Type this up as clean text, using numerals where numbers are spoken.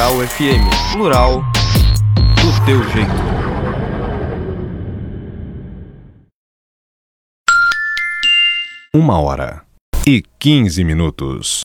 Plural FM. Plural do teu jeito. Uma hora e 15 minutos.